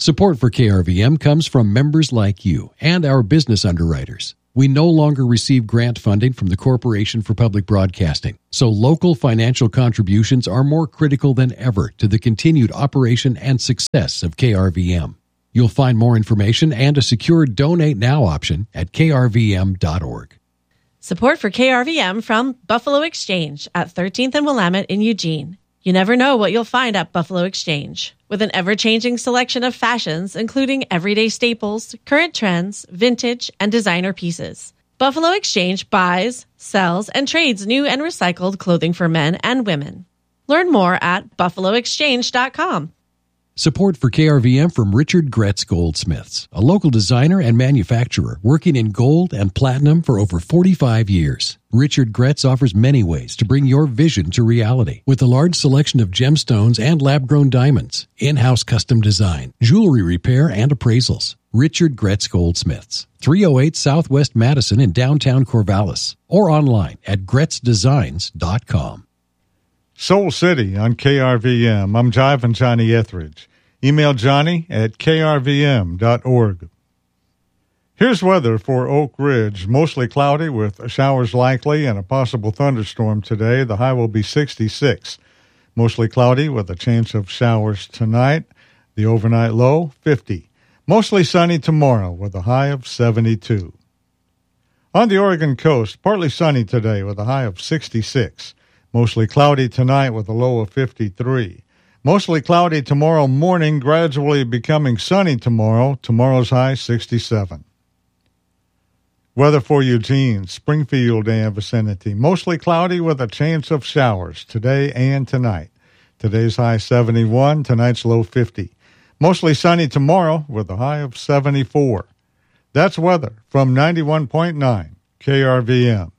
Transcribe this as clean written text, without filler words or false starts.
Support for KRVM comes from members like you and our business underwriters. We no longer receive grant funding from the Corporation for Public Broadcasting, so local financial contributions are more critical than ever to the continued operation and success of KRVM. You'll find more information and a secure Donate Now option at krvm.org. Support for KRVM from Buffalo Exchange at 13th and Willamette in Eugene. You never know what you'll find at Buffalo Exchange. With an ever-changing selection of fashions, including everyday staples, current trends, vintage, and designer pieces. Buffalo Exchange buys, sells, and trades new and recycled clothing for men and women. Learn more at buffaloexchange.com. Support for KRVM from Richard Gretz Goldsmiths, a local designer and manufacturer working in gold and platinum for over 45 years. Richard Gretz offers many ways to bring your vision to reality with a large selection of gemstones and lab-grown diamonds, in-house custom design, jewelry repair, and appraisals. Richard Gretz Goldsmiths, 308 Southwest Madison in downtown Corvallis, or online at gretzdesigns.com. Soul City on KRVM. I'm Jiving Johnny Etheridge. Email Johnny at krvm.org. Here's weather for Oak Ridge. Mostly cloudy with showers likely and a possible thunderstorm today. The high will be 66. Mostly cloudy with a chance of showers tonight. The overnight low, 50. Mostly sunny tomorrow with a high of 72. On the Oregon coast, partly sunny today with a high of 66. Mostly cloudy tonight with a low of 53. Mostly cloudy tomorrow morning, gradually becoming sunny tomorrow. Tomorrow's high 67. Weather for Eugene, Springfield and vicinity. Mostly cloudy with a chance of showers today and tonight. Today's high 71, tonight's low 50. Mostly sunny tomorrow with a high of 74. That's weather from 91.9 KRVM.